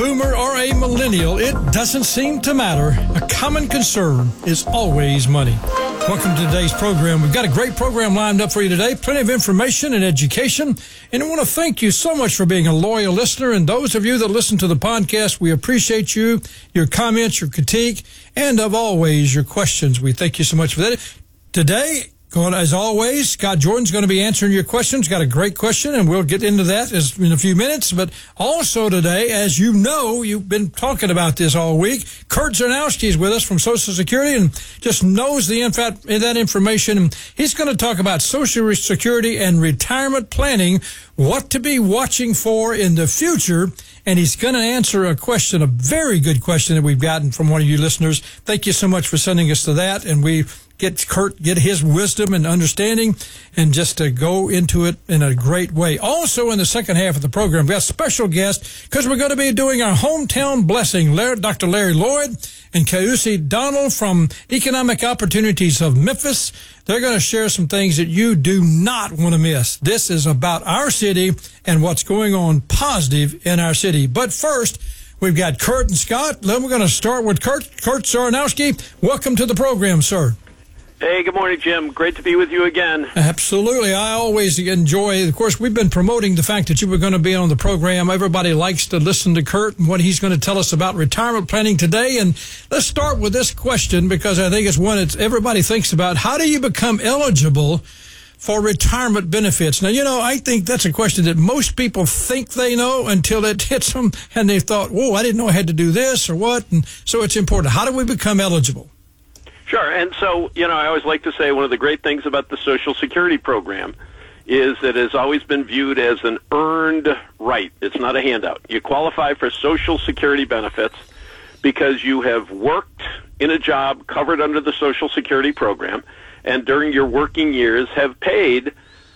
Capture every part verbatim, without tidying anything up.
boomer or a millennial, it doesn't seem to matter. A common concern is always money. Welcome to today's program. We've got a great program lined up for you today. Plenty of information and education. And I want to thank you so much for being a loyal listener. And those of you that listen to the podcast, we appreciate you, your comments, your critique, and of always your questions. We thank you so much for that. Today, Going, as always, Scott Jordan's going to be answering your questions. Got a great question, and we'll get into that as, in a few minutes. But also today, as you know, you've been talking about this all week. Kurt Czarnowski is with us from Social Security and just knows the inf- that information. He's going to talk about Social Security and retirement planning, what to be watching for in the future. And he's going to answer a question, a very good question that we've gotten from one of you listeners. Thank you so much for sending us to that. And we get Kurt, get his wisdom and understanding, and just to go into it in a great way. Also, in the second half of the program, we got a special guest because we're going to be doing our hometown blessing. Larry, Doctor Larry Lloyd and Kayusi Donald from Economic Opportunities of Memphis. They're going to share some things that you do not want to miss. This is about our city and what's going on positive in our city. But first, we've got Kurt and Scott. Then we're going to start with Kurt. Kurt Czarnowski, welcome to the program, sir. Hey, good morning, Jim. Great to be with you again. Absolutely. I always enjoy, of course, we've been promoting the fact that you were going to be on the program. Everybody likes to listen to Kurt and what he's going to tell us about retirement planning today. And let's start with this question because I think it's one that everybody thinks about. How do you become eligible for retirement benefits? Now, you know, I think that's a question that most people think they know until it hits them and they thought, whoa, I didn't know I had to do this or what. And so it's important. How do we become eligible? Sure. And so, you know, I always like to say one of the great things about the Social Security program is that it has always been viewed as an earned right. It's not a handout. You qualify for Social Security benefits because you have worked in a job covered under the Social Security program and during your working years have paid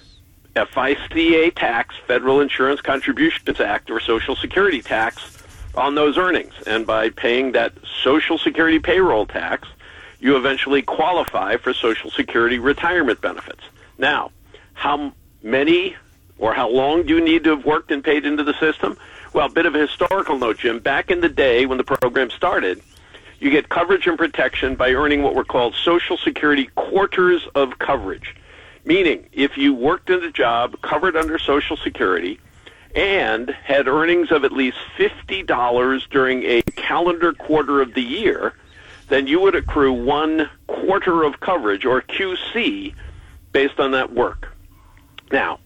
F I C A tax, Federal Insurance Contributions Act, or Social Security tax on those earnings. And by paying that Social Security payroll tax, you eventually qualify for Social Security retirement benefits. Now, how many or how long do you need to have worked and paid into the system? Well, a bit of a historical note, Jim. Back in the day when the program started, you get coverage and protection by earning what were called Social Security quarters of coverage, meaning if you worked in a job covered under Social Security and had earnings of at least fifty dollars during a calendar quarter of the year, then you would accrue one quarter of coverage, or Q C, based on that work. Now,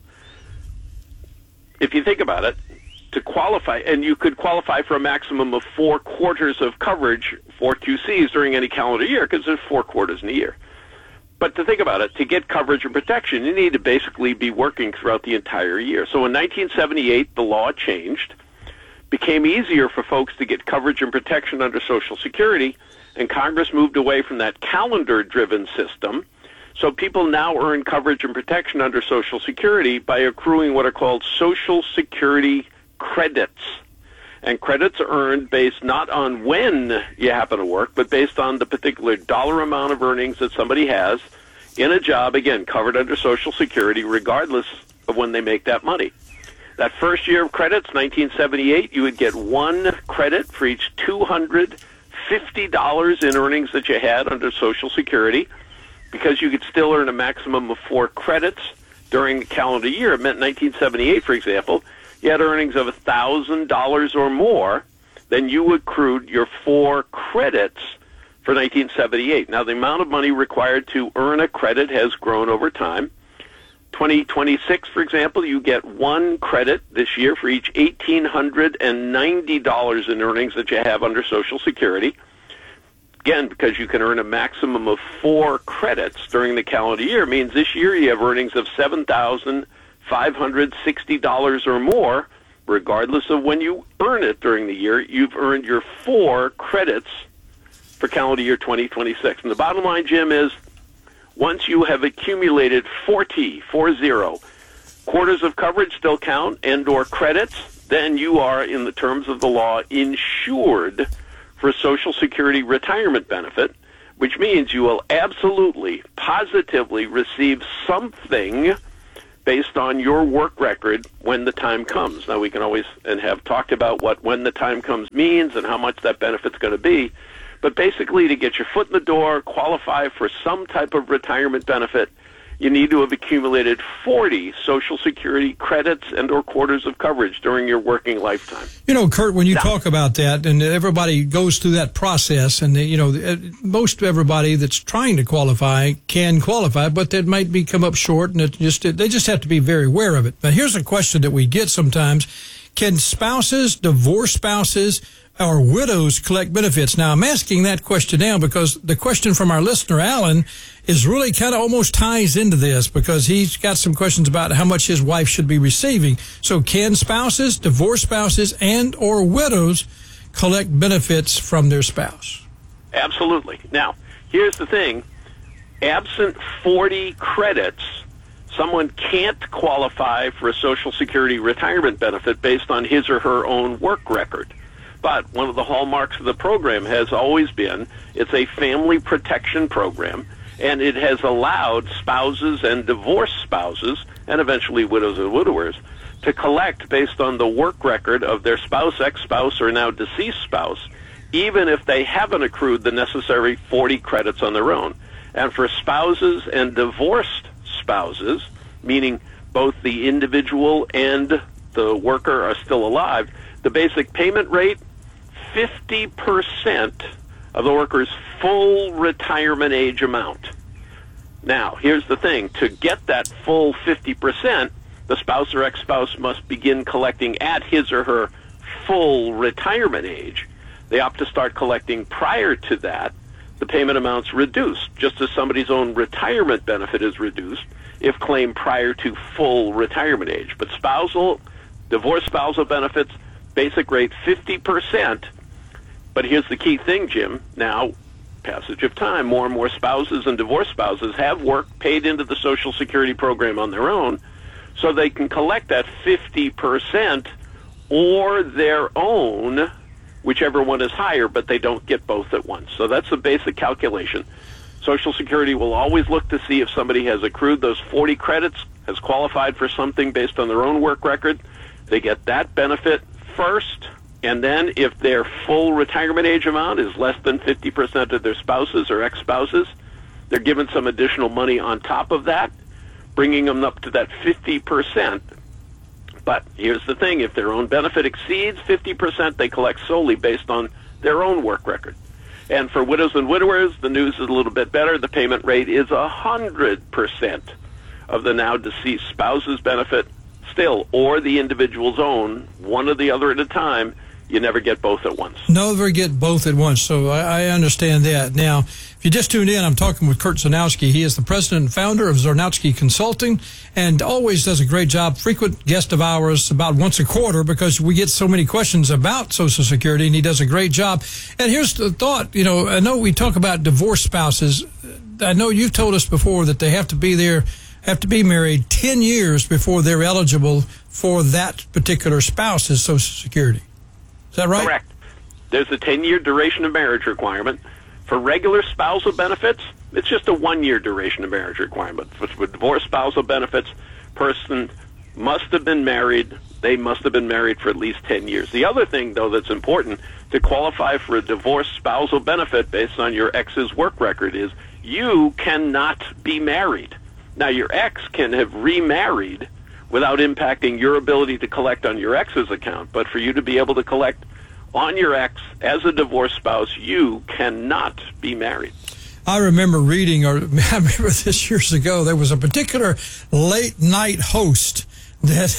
if you think about it, to qualify, and you could qualify for a maximum of four quarters of coverage for Q Cs during any calendar year, because there's four quarters in a year. But to think about it, to get coverage and protection, you need to basically be working throughout the entire year. So in nineteen seventy-eight, the law changed, became easier for folks to get coverage and protection under Social Security, and Congress moved away from that calendar-driven system. So people now earn coverage and protection under Social Security by accruing what are called Social Security credits. And credits are earned based not on when you happen to work, but based on the particular dollar amount of earnings that somebody has in a job, again, covered under Social Security, regardless of when they make that money. That first year of credits, nineteen seventy-eight, you would get one credit for each two hundred fifty dollars in earnings that you had under Social Security. Because you could still earn a maximum of four credits during the calendar year. It meant nineteen seventy-eight, for example, you had earnings of one thousand dollars or more, then you accrued your four credits for nineteen seventy-eight. Now, the amount of money required to earn a credit has grown over time. twenty twenty-six, for example, you get one credit this year for each one thousand eight hundred ninety dollars in earnings that you have under Social Security. Again, because you can earn a maximum of four credits during the calendar year, means this year you have earnings of seven thousand five hundred sixty dollars or more, regardless of when you earn it during the year. You've earned your four credits for calendar year twenty twenty-six. And the bottom line, Jim, is once you have accumulated forty, four zero, quarters of coverage still count, and or credits, then you are, in the terms of the law, insured for Social Security retirement benefit, which means you will absolutely, positively receive something based on your work record when the time comes. Now, we can always and have talked about what when the time comes means and how much that benefit's going to be. But basically, to get your foot in the door, qualify for some type of retirement benefit, you need to have accumulated forty Social Security credits and or quarters of coverage during your working lifetime. You know, Kurt, when you now, talk about that, and everybody goes through that process, and, you know, most everybody that's trying to qualify can qualify, but that might be come up short, and it just they just have to be very aware of it. But here's a question that we get sometimes. Can spouses, divorced spouses, or widows collect benefits? Now, I'm asking that question now because the question from our listener, Alan, is really kind of almost ties into this because he's got some questions about how much his wife should be receiving. So can spouses, divorced spouses, and or widows collect benefits from their spouse? Absolutely. Now, here's the thing. Absent forty credits, someone can't qualify for a Social Security retirement benefit based on his or her own work record. But one of the hallmarks of the program has always been it's a family protection program, and it has allowed spouses and divorced spouses, and eventually widows and widowers, to collect based on the work record of their spouse, ex-spouse, or now deceased spouse, even if they haven't accrued the necessary forty credits on their own. And for spouses and divorced spouses, meaning both the individual and the worker are still alive, the basic payment rate, fifty percent of the worker's full retirement age amount. Now, here's the thing. To get that full fifty percent, the spouse or ex-spouse must begin collecting at his or her full retirement age. They opt to start collecting prior to that. The payment amount's reduced, just as somebody's own retirement benefit is reduced if claimed prior to full retirement age. But spousal, divorced spousal benefits, basic rate fifty percent. But here's the key thing, Jim. Now, passage of time, more and more spouses and divorced spouses have work paid into the Social Security program on their own, so they can collect that fifty percent or their own, whichever one is higher, but they don't get both at once. So that's the basic calculation. Social Security will always look to see if somebody has accrued those forty credits, has qualified for something based on their own work record. They get that benefit first, and then if their full retirement age amount is less than fifty percent of their spouses or ex-spouses, they're given some additional money on top of that, bringing them up to that fifty percent. But here's the thing. If their own benefit exceeds fifty percent, they collect solely based on their own work record. And for widows and widowers, the news is a little bit better. The payment rate is one hundred percent of the now deceased spouse's benefit still, or the individual's own, one or the other at a time. You never get both at once. Never get both at once, so I, I understand that. Now, if you just tuned in, I'm talking with Kurt Zarnowski. He is the president and founder of Zarnowski Consulting and always does a great job, frequent guest of ours about once a quarter because we get so many questions about Social Security, and he does a great job. And here's the thought, you know, I know we talk about divorced spouses. I know you've told us before that they have to be there, have to be married ten years before they're eligible for that particular spouse's Social Security. Is that right? Correct. There's a ten-year duration of marriage requirement. For regular spousal benefits, it's just a one-year duration of marriage requirement. For, for divorce spousal benefits, person must have been married. They must have been married for at least ten years. The other thing, though, that's important to qualify for a divorce spousal benefit based on your ex's work record is you cannot be married. Now, your ex can have remarried without impacting your ability to collect on your ex's account. But for you to be able to collect on your ex as a divorced spouse, you cannot be married. I remember reading, or I remember this years ago, there was a particular late night host that,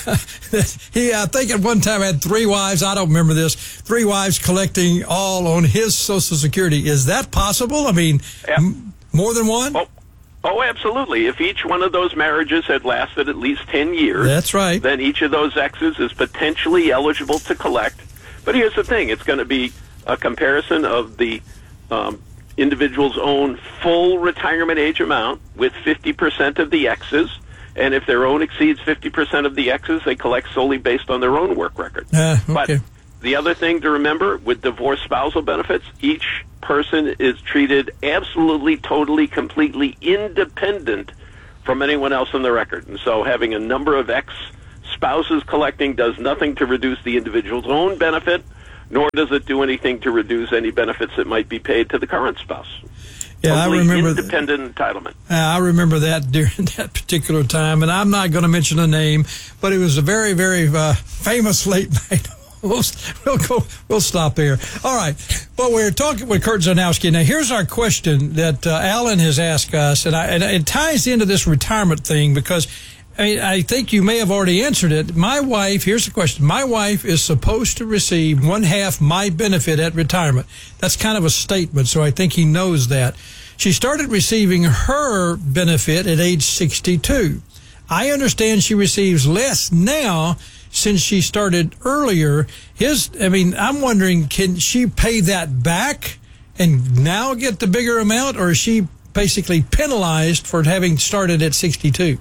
that he, I think at one time had three wives. I don't remember this. Three wives collecting all on his Social Security. Is that possible? I mean, yep. m- more than one? Oh. Oh, absolutely. If each one of those marriages had lasted at least ten years, that's right, then each of those exes is potentially eligible to collect. But here's the thing. It's going to be a comparison of the um, individual's own full retirement age amount with fifty percent of the exes. And if their own exceeds fifty percent of the exes, they collect solely based on their own work record. Uh, okay. But the other thing to remember with divorce spousal benefits, each person is treated absolutely, totally, completely independent from anyone else on the record. And so having a number of ex-spouses collecting does nothing to reduce the individual's own benefit, nor does it do anything to reduce any benefits that might be paid to the current spouse. Yeah, I remember independent entitlement. Uh, I remember that during that particular time, and I'm not going to mention a name, but it was a very, very uh, famous late night. We'll, we'll go. We'll stop there. All right. Well, we're talking with Kurt Zarnowski. Now, here's our question that uh, Alan has asked us, and, I, and it ties into this retirement thing because I mean, I think you may have already answered it. My wife, here's the question. My wife is supposed to receive one half my benefit at retirement. That's kind of a statement, so I think he knows that. She started receiving her benefit at age sixty-two. I understand she receives less now since she started earlier. His, I mean, I'm wondering, can she pay that back and now get the bigger amount, or is she basically penalized for having started at sixty-two?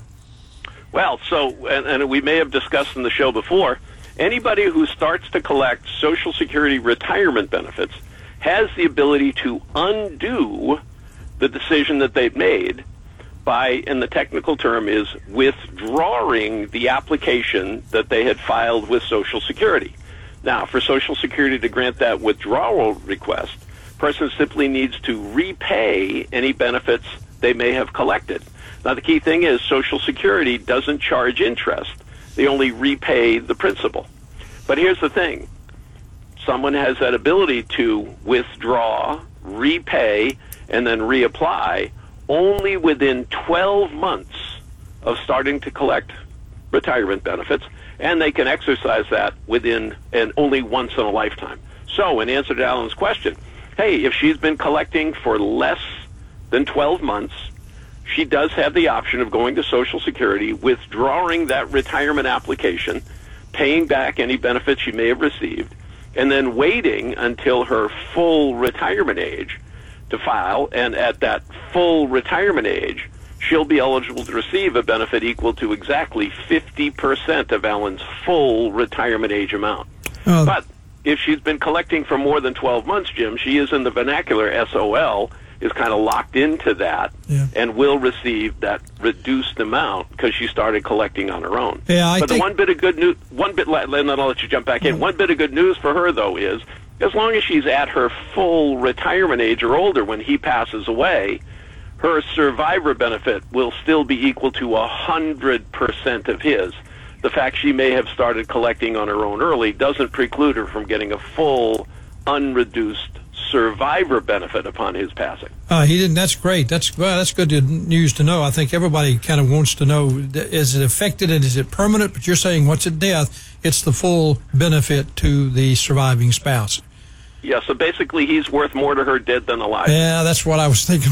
Well, so, and, and we may have discussed in the show before, anybody who starts to collect Social Security retirement benefits has the ability to undo the decision that they've made by, and the technical term is withdrawing the application that they had filed with Social Security. Now, for Social Security to grant that withdrawal request, a person simply needs to repay any benefits they may have collected. Now, the key thing is Social Security doesn't charge interest. They only repay the principal. But here's the thing. Someone has that ability to withdraw, repay, and then reapply only within twelve months of starting to collect retirement benefits, and they can exercise that within and only once in a lifetime. So, in answer to Alan's question, hey, if she's been collecting for less than twelve months, she does have the option of going to Social Security, withdrawing that retirement application, paying back any benefits she may have received, and then waiting until her full retirement age to file, and at that full retirement age, she'll be eligible to receive a benefit equal to exactly fifty percent of Alan's full retirement age amount. Oh. But if she's been collecting for more than twelve months, Jim, she is in the vernacular S O L, is kind of locked into that, yeah, and will receive that reduced amount because she started collecting on her own. Yeah, I but think... the one bit of good news, one bit, and then I'll let you jump back in. Mm-hmm. One bit of good news for her, though, is as long as she's at her full retirement age or older when he passes away, her survivor benefit will still be equal to one hundred percent of his. The fact she may have started collecting on her own early doesn't preclude her from getting a full, unreduced survivor benefit upon his passing. Uh, he didn't. That's great. That's well. That's good news to know. I think everybody kind of wants to know: is it affected and is it permanent? But you're saying once at death, it's the full benefit to the surviving spouse. Yeah. So basically, he's worth more to her dead than alive. Yeah, that's what I was thinking.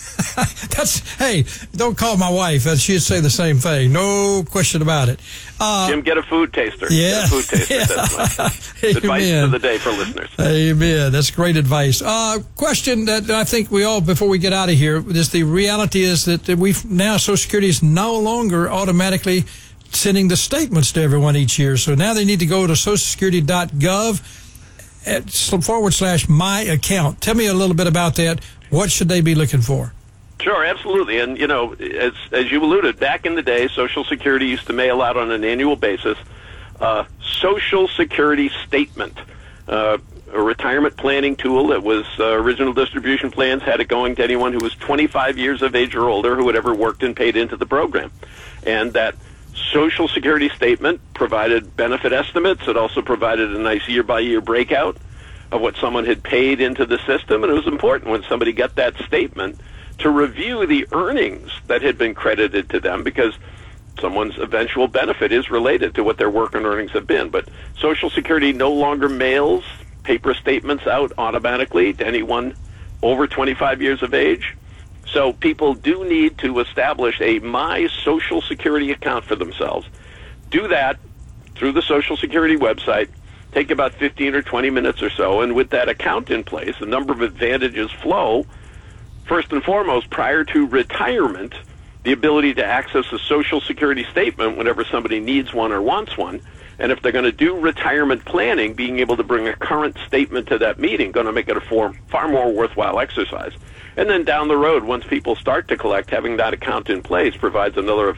That's hey, don't call my wife. She'd say the same thing. No question about it. Uh, Jim, get a food taster. Yeah, get a food taster. Yeah. That's my advice of the day for listeners. Amen. That's great advice. Uh, question that I think we all, before we get out of here, is the reality is that we've now Social Security is no longer automatically sending the statements to everyone each year. So now they need to go to social security dot gov at forward slash my account. Tell me a little bit about that. What should they be looking for? Sure, absolutely. And, you know, as as you alluded, back in the day, Social Security used to mail out on an annual basis a Social Security statement, uh, a retirement planning tool that was uh, original distribution plans, had it going to anyone who was twenty-five years of age or older who had ever worked and paid into the program. And that Social Security statement provided benefit estimates. It also provided a nice year-by-year breakout of what someone had paid into the system. And it was important when somebody got that statement to review the earnings that had been credited to them, because someone's eventual benefit is related to what their work and earnings have been. But Social Security no longer mails paper statements out automatically to anyone over twenty-five years of age. So people do need to establish a My Social Security account for themselves. Do that through the Social Security website. Take about fifteen or twenty minutes or so, and with that account in place, a number of advantages flow. First and foremost, prior to retirement, the ability to access a Social Security statement whenever somebody needs one or wants one, And if they're going to do retirement planning, being able to bring a current statement to that meeting going to make it a far, far more worthwhile exercise. And then down the road, once people start to collect, having that account in place provides another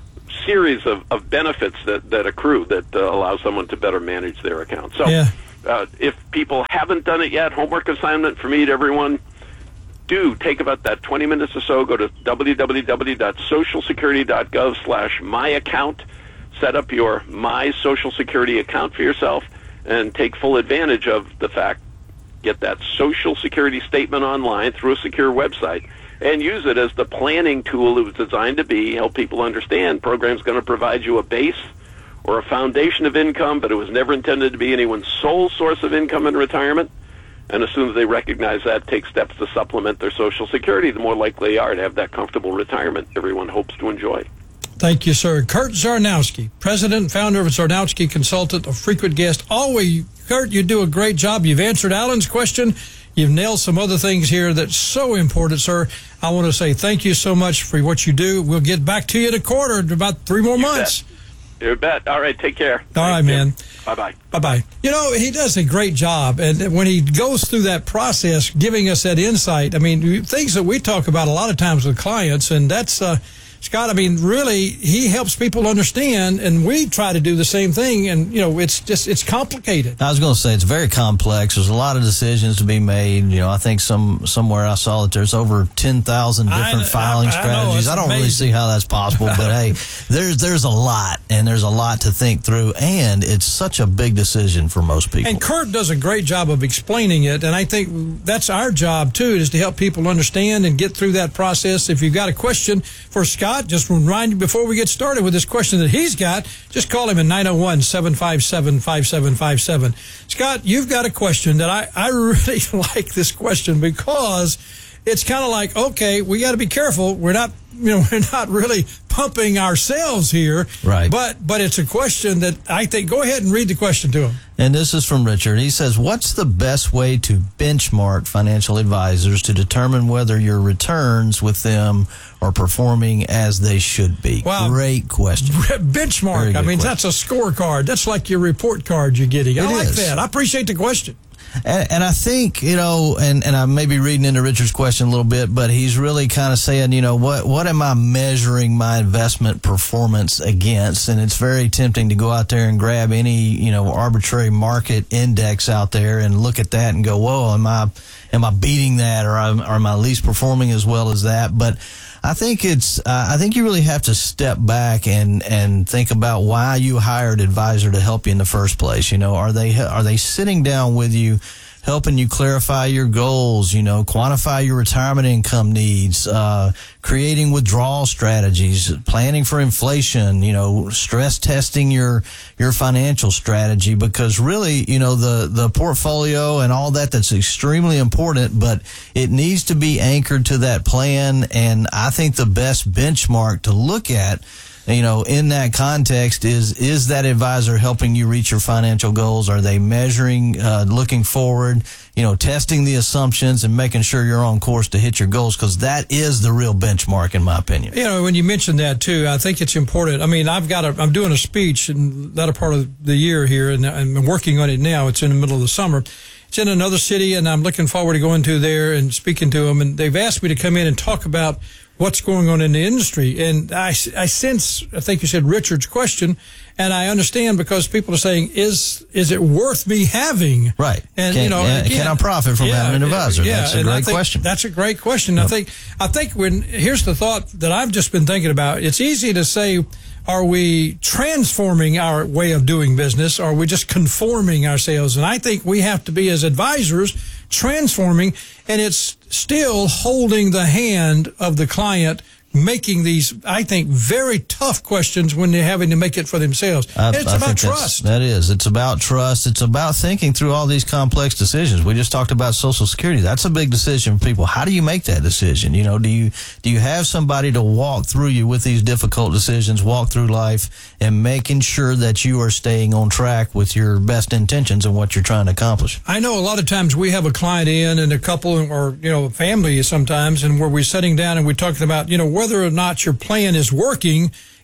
series of, of benefits that, that accrue that uh, allow someone to better manage their account. So yeah. uh, if people haven't done it yet, homework assignment for me to everyone, do take about that twenty minutes or so. Go to w w w dot social security dot gov slash my account. Set up your My Social Security account for yourself and take full advantage of the fact, get that Social Security statement online through a secure website and use it as the planning tool it was designed to be, help people understand program's going to provide you a base or a foundation of income, but it was never intended to be anyone's sole source of income in retirement. And as soon as they recognize that, take steps to supplement their Social Security, the more likely they are to have that comfortable retirement everyone hopes to enjoy. Thank you, sir. Kurt Zarnowski, president and founder of Zarnowski Consultant, a frequent guest. Always, Kurt, you do a great job. You've answered Alan's question. You've nailed some other things here that's so important, sir. I want to say thank you so much for what you do. We'll get back to you in a quarter, in about three more You months. Bet. You bet. All right, take care. All right, man. Bye-bye. Bye-bye. You know, he does a great job. And when he goes through that process, giving us that insight, I mean, things that we talk about a lot of times with clients, and that's... uh Scott, I mean, really, he helps people understand, and we try to do the same thing, and, you know, it's just, it's complicated. I was going to say, it's very complex. There's a lot of decisions to be made. You know, I think some somewhere I saw that there's over ten thousand different I, filing I, I strategies. Know, I don't amazing. really see how that's possible, but hey, there's there's a lot, and there's a lot to think through, and it's such a big decision for most people. And Kurt does a great job of explaining it, and I think that's our job, too, is to help people understand and get through that process. If you've got a question for Scott, just remind you before we get started with this question that he's got, just call him at nine oh one, seven five seven, five seven five seven. Scott, you've got a question that I, I really like this question because it's kind of like, okay, we got to be careful. We're not, you know, we're not really pumping ourselves here. Right. But, but it's a question that I think, go ahead and read the question to him. And this is from Richard. He says, what's the best way to benchmark financial advisors to determine whether your returns with them are performing as they should be? Wow. Great question. Benchmark. I mean, question. That's a scorecard. That's like your report card you're getting. It I like is. that. I appreciate the question. And, and I think, you know, and, and I may be reading into Richard's question a little bit, but he's really kind of saying, you know, what, what am I measuring my investment performance against? And it's very tempting to go out there and grab any, you know, arbitrary market index out there and look at that and go, whoa, am I, am I beating that, or am, or am I at least performing as well as that? But I think it's, uh, I think you really have to step back and, and think about why you hired an advisor to help you in the first place. You know, are they, are they sitting down with you, helping you clarify your goals, you know, quantify your retirement income needs, uh, creating withdrawal strategies, planning for inflation, you know, stress testing your, your financial strategy? Because really, you know, the, the portfolio and all that, that's extremely important, but it needs to be anchored to that plan. And I think the best benchmark to look at, you know, in that context is, is that advisor helping you reach your financial goals? Are they measuring, uh, looking forward, you know, testing the assumptions and making sure you're on course to hit your goals? Because that is the real benchmark, in my opinion. You know, when you mentioned that too, I think it's important. I mean, I've got a, I'm doing a speech in that part of the year here, and I'm working on it now. It's in the middle of the summer. It's in another city, and I'm looking forward to going to there and speaking to them. And they've asked me to come in and talk about what's going on in the industry. And I, I sense, I think you said Richard's question, and I understand because people are saying, is is it worth me having? Right. And, can, you know, yeah, again, can I profit from yeah, having an advisor? Yeah, that's a great question. That's a great question. Yep. I think, I think when, here's the thought that I've just been thinking about. It's easy to say, are we transforming our way of doing business? Or are we just conforming ourselves? And I think we have to be, as advisors, transforming, and it's still holding the hand of the client, making these, I think, very tough questions when they're having to make it for themselves. I, it's I about trust. That is. It's about trust. It's about thinking through all these complex decisions. We just talked about Social Security. That's a big decision for people. How do you make that decision? You know, do you do you have somebody to walk through you with these difficult decisions, walk through life, and making sure that you are staying on track with your best intentions and what you're trying to accomplish? I know a lot of times we have a client in and a couple or, you know, family sometimes, and where we're sitting down and we're talking about, you know, whether or not your plan is working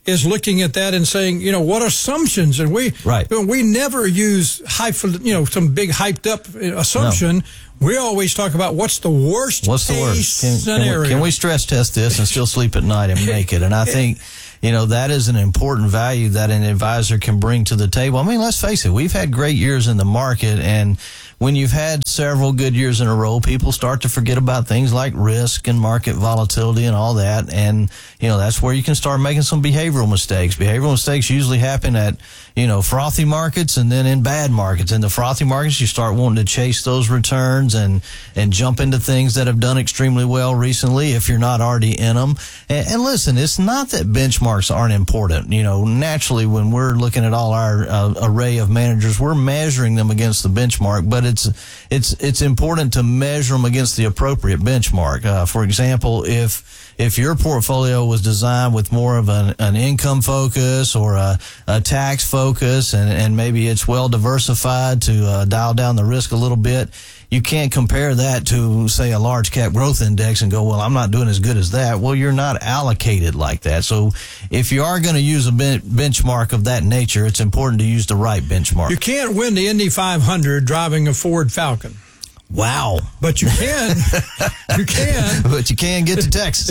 is looking at that and saying, you know, what assumptions? And we, right. we never use hype, you know, some big hyped up assumption. No. We always talk about what's the worst what's the worst can, scenario. Can we, can we stress test this and still sleep at night and make it? And I think, you know, that is an important value that an advisor can bring to the table. I mean, let's face it, we've had great years in the market, and when you've had several good years in a row, people start to forget about things like risk and market volatility and all that. And, you know, that's where you can start making some behavioral mistakes. Behavioral mistakes usually happen at, you know, frothy markets and then in bad markets. In the frothy markets, you start wanting to chase those returns and, and jump into things that have done extremely well recently if you're not already in them. And, and listen, it's not that benchmarks aren't important. You know, naturally, when we're looking at all our uh, array of managers, we're measuring them against the benchmark, but it's it's it's important to measure them against the appropriate benchmark. Uh, for example, if if your portfolio was designed with more of an, an income focus or a, a tax focus, and, and maybe it's well diversified to uh, dial down the risk a little bit, you can't compare that to, say, a large cap growth index and go, well, I'm not doing as good as that. Well, you're not allocated like that. So if you are going to use a ben- benchmark of that nature, it's important to use the right benchmark. You can't win the Indy five hundred driving a Ford Falcon. Wow. But you can. You can. But you can get to Texas.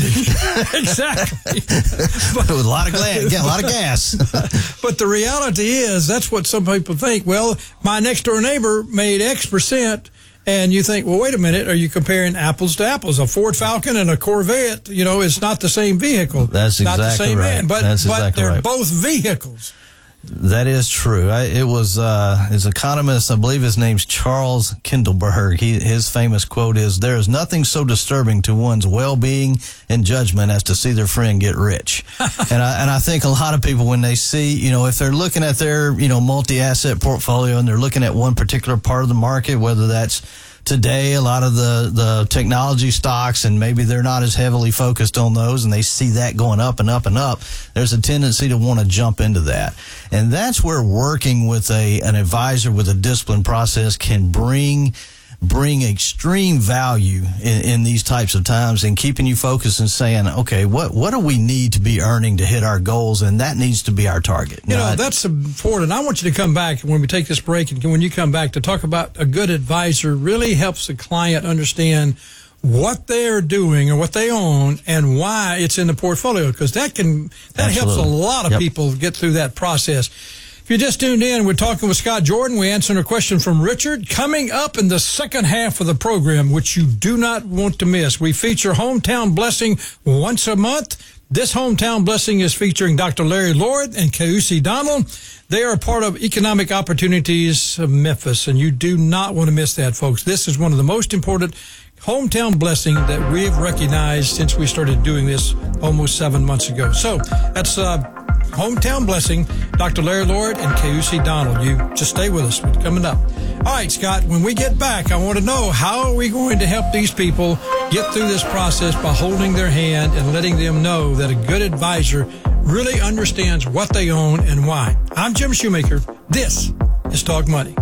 Exactly. But with a lot of gas. Yeah, a lot of gas. But the reality is, that's what some people think. Well, my next door neighbor made X percent. And you think, well, wait a minute, are you comparing apples to apples? A Ford Falcon and a Corvette, you know, it's not the same vehicle. That's exactly not the same right. man, but, That's but exactly they're right. both vehicles. That is true. I, it was uh, his economist, I believe his name's Charles Kindleberg. He, his famous quote is, "There is nothing so disturbing to one's well-being and judgment as to see their friend get rich." and I and I think a lot of people, when they see, you know, if they're looking at their, you know, multi-asset portfolio and they're looking at one particular part of the market, whether that's today, a lot of the, the technology stocks, and maybe they're not as heavily focused on those, and they see that going up and up and up, there's a tendency to want to jump into that. And that's where working with a an advisor with a disciplined process can bring bring extreme value in, in these types of times, and keeping you focused and saying, okay, what what do we need to be earning to hit our goals, and that needs to be our target. You know, Not, that's important. I want you to come back when we take this break, and when you come back, to talk about a good advisor really helps the client understand what they're doing or what they own and why it's in the portfolio, because that can that Absolutely. helps a lot of Yep. people get through that process. If you just tuned in, we're talking with Scott Jordan. We're answering a question from Richard. Coming up in the second half of the program, which you do not want to miss, we feature Hometown Blessing once a month. This Hometown Blessing is featuring Doctor Larry Lord and Kayusi Donald. They are part of Economic Opportunities of Memphis, and you do not want to miss that, folks. This is one of the most important Hometown Blessing that we have recognized since we started doing this almost seven months ago. So that's uh, Hometown Blessing, Doctor Larry Lord and Kayusi Donald. You just stay with us. It's coming up. All right, Scott, when we get back, I want to know, how are we going to help these people get through this process by holding their hand and letting them know that a good advisor really understands what they own and why. I'm Jim Shoemaker. This is Talk Money.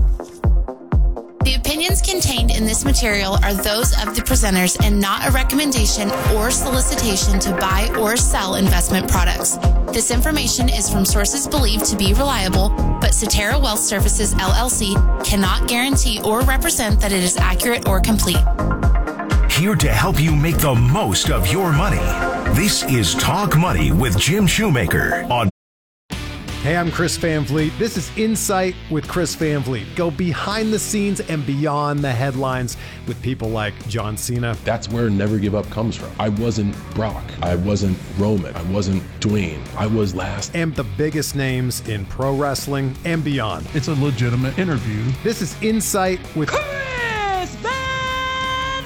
The opinions contained in this material are those of the presenters and not a recommendation or solicitation to buy or sell investment products. This information is from sources believed to be reliable, but Cetera Wealth Services, L L C, cannot guarantee or represent that it is accurate or complete. Here to help you make the most of your money. This is Talk Money with Jim Shoemaker on Hey, I'm Chris Van Vliet. This is Insight with Chris Van Vliet. Go behind the scenes and beyond the headlines with people like John Cena. That's where Never Give Up comes from. I wasn't Brock. I wasn't Roman. I wasn't Dwayne. I was last. And the biggest names in pro wrestling and beyond. It's a legitimate interview. This is Insight with Chris Van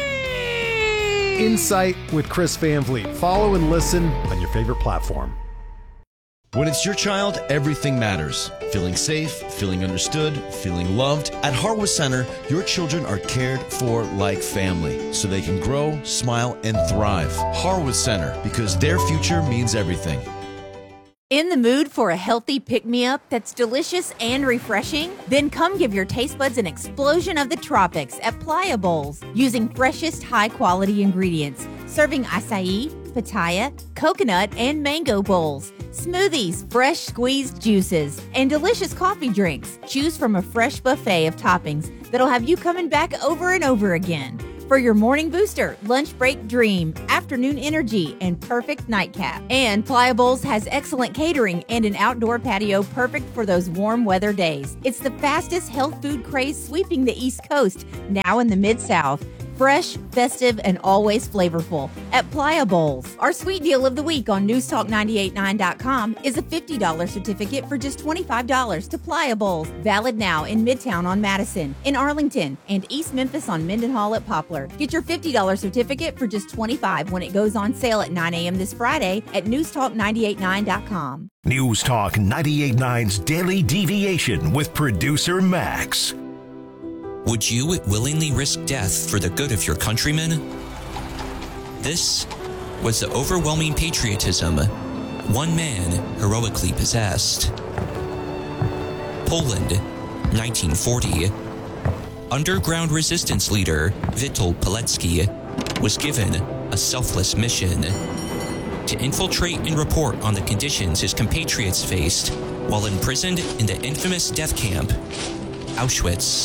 Vliet. Insight with Chris Van Vliet. Follow and listen on your favorite platform. When it's your child, everything matters. Feeling safe, feeling understood, feeling loved. At Harwood Center, your children are cared for like family, so they can grow, smile, and thrive. Harwood Center, because their future means everything. In the mood for a healthy pick-me-up that's delicious and refreshing? Then come give your taste buds an explosion of the tropics at Playa Bowls, using freshest high-quality ingredients, serving acai, pitaya, coconut, and mango bowls. smoothies, fresh squeezed juices, and delicious coffee drinks. Choose from a fresh buffet of toppings that'll have you coming back over and over again. For your morning booster, lunch break dream, afternoon energy, and perfect nightcap. And Pliables has excellent catering and an outdoor patio perfect for those warm weather days. It's the fastest health food craze sweeping the East Coast, now in the Mid-South. Fresh, festive, and always flavorful at Pliables. Our sweet deal of the week on news talk nine eight nine dot com is a fifty dollars certificate for just twenty-five dollars to Pliables. Valid now in Midtown on Madison, in Arlington, and East Memphis on Mendenhall at Poplar. Get your fifty dollars certificate for just twenty-five dollars when it goes on sale at nine a.m. this Friday at news talk nine eight nine dot com. News Talk ninety-eight point nine's Daily Deviation with producer Max. Would you willingly risk death for the good of your countrymen? This was the overwhelming patriotism one man heroically possessed. Poland, nineteen forty. Underground resistance leader Witold Pilecki was given a selfless mission to infiltrate and report on the conditions his compatriots faced while imprisoned in the infamous death camp, Auschwitz.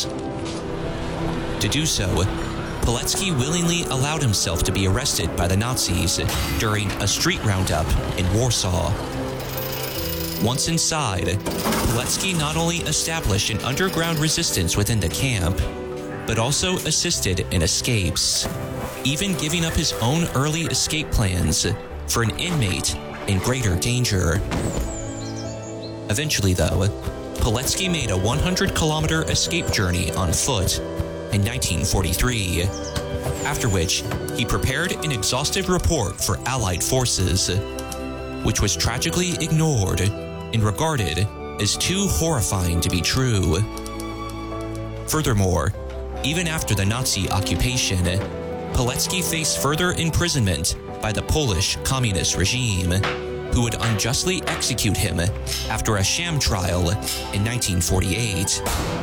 To do so, Pilecki willingly allowed himself to be arrested by the Nazis during a street roundup in Warsaw. Once inside, Pilecki not only established an underground resistance within the camp, but also assisted in escapes, even giving up his own early escape plans for an inmate in greater danger. Eventually, though, Pilecki made a one hundred kilometer escape journey on foot in nineteen forty-three, after which he prepared an exhaustive report for Allied forces, which was tragically ignored and regarded as too horrifying to be true. Furthermore, even after the Nazi occupation, Pilecki faced further imprisonment by the Polish communist regime, who would unjustly execute him after a sham trial in nineteen forty-eight.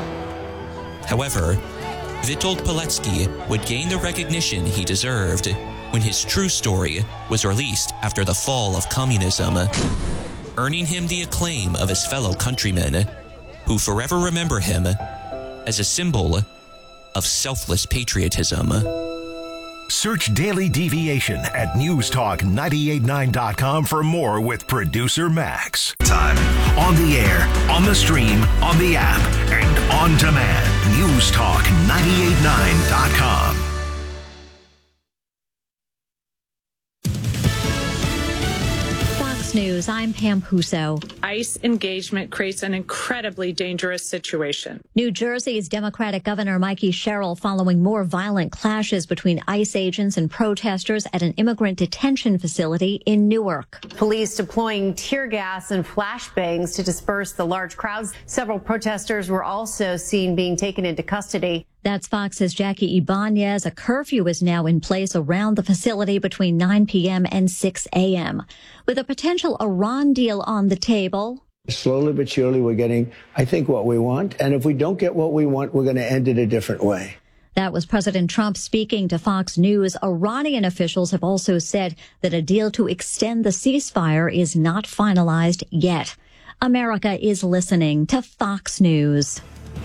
However, Witold Pilecki would gain the recognition he deserved when his true story was released after the fall of communism, earning him the acclaim of his fellow countrymen, who forever remember him as a symbol of selfless patriotism. Search Daily Deviation at news talk nine eight nine dot com for more with producer Max. Time on the air, on the stream, on the app, and on demand. news talk nine eight nine dot com. News. I'm Pam Puso. ICE engagement creates an incredibly dangerous situation. New Jersey's Democratic Governor Mikey Sherrill following more violent clashes between ICE agents and protesters at an immigrant detention facility in Newark. Police deploying tear gas and flashbangs to disperse the large crowds. Several protesters were also seen being taken into custody. That's Fox's Jackie Ibanez. A curfew is now in place around the facility between nine p.m. and six a.m. With a potential Iran deal on the table. Slowly but surely, we're getting, I think, what we want. And if we don't get what we want, we're going to end it a different way. That was President Trump speaking to Fox News. Iranian officials have also said that a deal to extend the ceasefire is not finalized yet. America is listening to Fox News.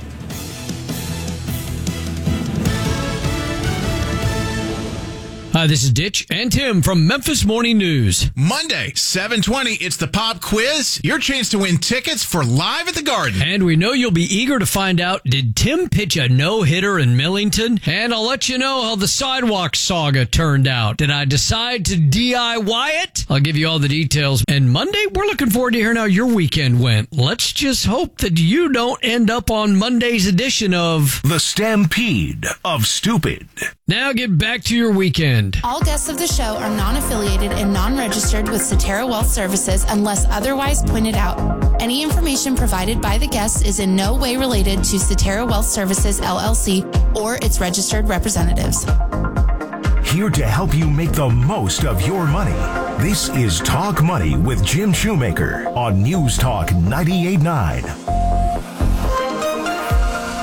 Hi, this is Ditch and Tim from Memphis Morning News. Monday, seven twenty, it's the Pop Quiz. Your chance to win tickets for Live at the Garden. And we know you'll be eager to find out, did Tim pitch a no-hitter in Millington? And I'll let you know how the sidewalk saga turned out. Did I decide to D I Y it? I'll give you all the details. And Monday, we're looking forward to hearing how your weekend went. Let's just hope that you don't end up on Monday's edition of The Stampede of Stupid. Now get back to your weekend. All guests of the show are non-affiliated and non-registered with Cetera Wealth Services unless otherwise pointed out. Any information provided by the guests is in no way related to Cetera Wealth Services, L L C, or its registered representatives. Here to help you make the most of your money. This is Talk Money with Jim Shoemaker on News Talk ninety-eight point nine.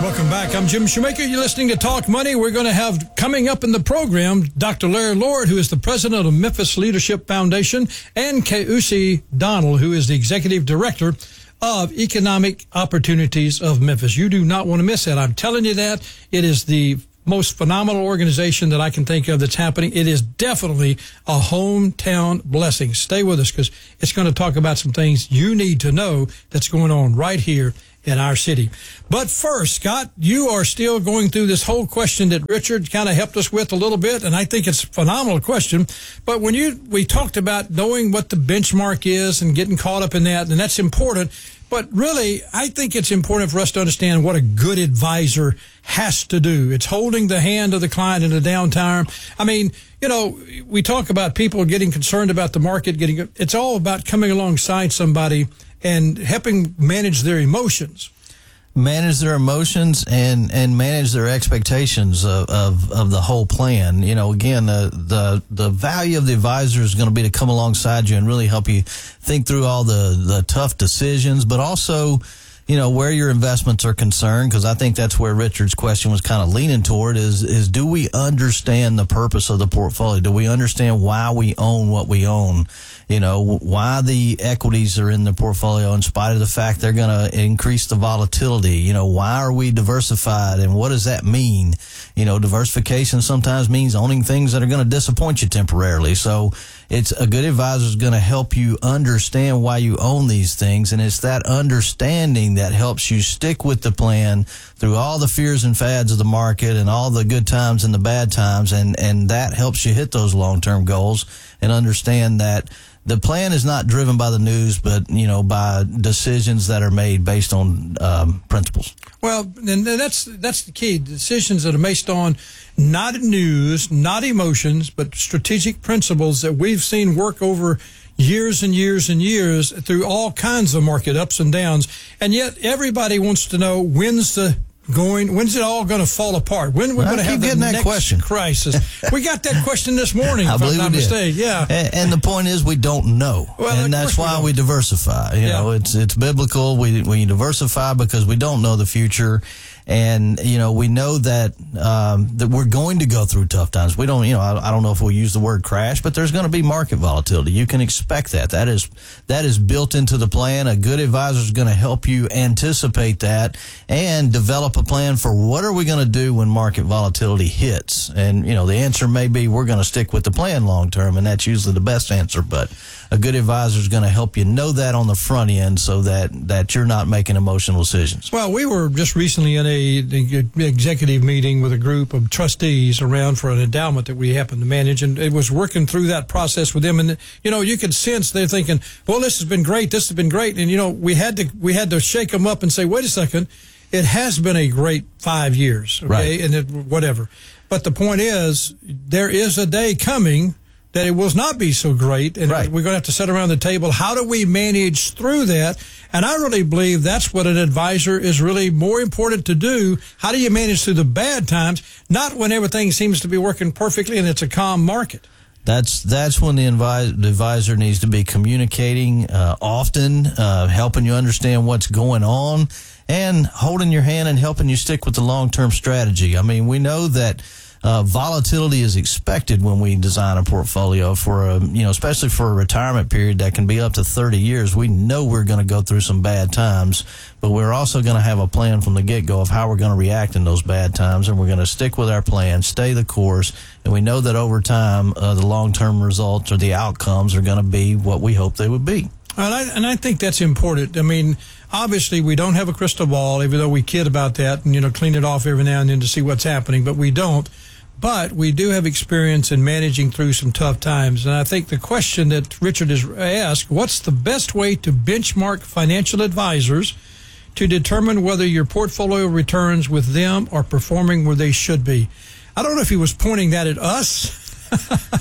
Welcome back. I'm Jim Shoemaker. You're listening to Talk Money. We're going to have coming up in the program Doctor Larry Lord, who is the president of Memphis Leadership Foundation, and Keusi Donald, who is the executive director of Economic Opportunities of Memphis. You do not want to miss that. I'm telling you that. It is the most phenomenal organization that I can think of that's happening. It is definitely a hometown blessing. Stay with us because it's going to talk about some things you need to know that's going on right here in our city. But first, Scott, you are still going through this whole question that Richard kind of helped us with a little bit, and I think it's a phenomenal question. But when you we talked about knowing what the benchmark is and getting caught up in that, and that's important. But really, I think it's important for us to understand what a good advisor has to do. It's holding the hand of the client in a downtime. I mean, you know, we talk about people getting concerned about the market, getting, it's all about coming alongside somebody and helping manage their emotions. Manage their emotions and, and manage their expectations of, of, of the whole plan. You know, again, the, the, the value of the advisor is going to be to come alongside you and really help you think through all the, the tough decisions, but also, you know, where your investments are concerned, because I think that's where Richard's question was kind of leaning toward is, is do we understand the purpose of the portfolio? Do we understand why we own what we own? You know, why the equities are in the portfolio in spite of the fact they're going to increase the volatility? You know, why are we diversified and what does that mean? You know, diversification sometimes means owning things that are going to disappoint you temporarily. So it's a good advisor is going to help you understand why you own these things. And it's that understanding that helps you stick with the plan through all the fears and fads of the market and all the good times and the bad times. And, and that helps you hit those long-term goals and understand that the plan is not driven by the news, but, you know, by decisions that are made based on um, principles. Well, and that's that's the key. Decisions that are based on not news, not emotions, but strategic principles that we've seen work over years and years and years through all kinds of market ups and downs. And yet everybody wants to know when's the going, when's it all going to fall apart? When we're going to have the next question. crisis? We got that question this morning, I if believe I'm not we did. mistaken. Yeah. And, and the point is we don't know. Well, and that's why we, we diversify. You Yeah. know, it's it's biblical. We we diversify because we don't know the future. And, you know, we know that um, that we're going to go through tough times. We don't, you know, I, I don't know if we'll use the word crash, but there's going to be market volatility. You can expect that. That is that is built into the plan. A good advisor is going to help you anticipate that and develop a plan for what are we going to do when market volatility hits. And, you know, the answer may be we're going to stick with the plan long term, and that's usually the best answer. But a good advisor is going to help you know that on the front end so that, that you're not making emotional decisions. Well, we were just recently in a the executive meeting with a group of trustees around for an endowment that we happen to manage, and it was working through that process with them. And, you know, you could sense they're thinking, well, this has been great. This has been great. And, you know, we had to, we had to shake them up and say, wait a second. It has been a great five years. Okay. Right. And it, whatever. But the point is, there is a day coming that it will not be so great, and right. we're going to have to sit around the table. How do we manage through that? And I really believe that's what an advisor is really more important to do. How do you manage through the bad times, not when everything seems to be working perfectly and it's a calm market? That's that's when the, advis- the advisor needs to be communicating uh, often, uh, helping you understand what's going on, and holding your hand and helping you stick with the long-term strategy. I mean, we know that Uh, volatility is expected when we design a portfolio for a, you know, especially for a retirement period that can be up to thirty years. We know we're going to go through some bad times, but we're also going to have a plan from the get-go of how we're going to react in those bad times, and we're going to stick with our plan, stay the course, and we know that over time, uh, the long-term results or the outcomes are going to be what we hope they would be. And I, and I think that's important. I mean, obviously, we don't have a crystal ball, even though we kid about that and, you know, clean it off every now and then to see what's happening, but we don't. But we do have experience in managing through some tough times. And I think the question that Richard has asked, what's the best way to benchmark financial advisors to determine whether your portfolio returns with them are performing where they should be? I don't know if he was pointing that at us,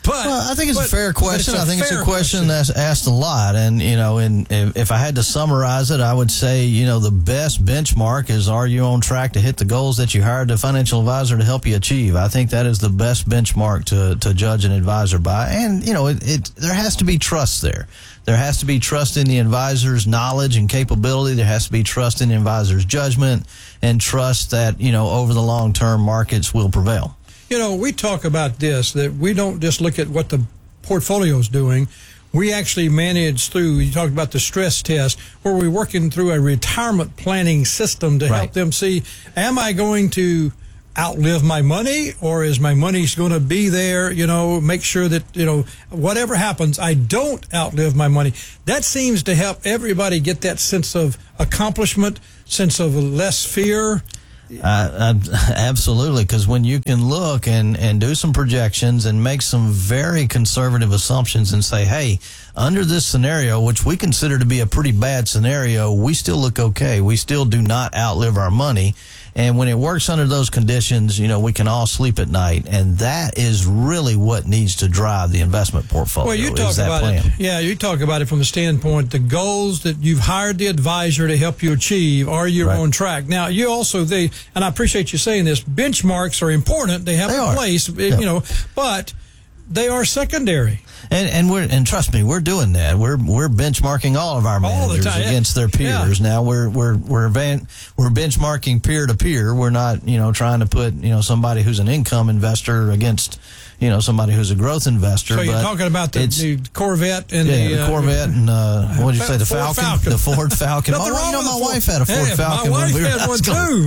But well, I think it's but, a fair question. It's a I think it's a question, question that's asked a lot. And, you know, and if, if I had to summarize it, I would say, you know, the best benchmark is, are you on track to hit the goals that you hired a financial advisor to help you achieve? I think that is the best benchmark to, to judge an advisor by. And, you know, it, it there has to be trust there. There has to be trust in the advisor's knowledge and capability. There has to be trust in the advisor's judgment, and trust that, you know, over the long term markets will prevail. You know, we talk about this, that we don't just look at what the portfolio is doing. We actually manage through, you talked about the stress test, where we're working through a retirement planning system to Right. help them see, am I going to outlive my money, or is my money going to be there, you know, make sure that, you know, whatever happens, I don't outlive my money. That seems to help everybody get that sense of accomplishment, sense of less fear. Uh, absolutely, because when you can look and, and do some projections and make some very conservative assumptions and say, hey, under this scenario, which we consider to be a pretty bad scenario, we still look okay. We still do not outlive our money. And when it works under those conditions, you know, we can all sleep at night. And that is really what needs to drive the investment portfolio. Well, you talk is that about plan. it. Yeah, you talk about it from the standpoint, the goals that you've hired the advisor to help you achieve, are you Right. on track? Now, you also, they, and I appreciate you saying this, benchmarks are important. They have They a are. place, Yeah. you know, but they are secondary. And and we're and trust me, we're doing that. We're we're benchmarking all of our All the managers time, yeah. against their peers. Yeah. Now we're we're we're van, we're benchmarking peer to peer. We're not, you know, trying to put, you know, somebody who's an income investor against, you know, somebody who's a growth investor. So you're but talking about the, it's- the Corvette and yeah, the, the uh, Corvette and uh, what did you say, the Ford Falcon, Falcon. the Ford Falcon. Nothing Oh, wrong you know, with my the Ford- wife had a Ford Hey, Falcon. my when wife we were had in one school.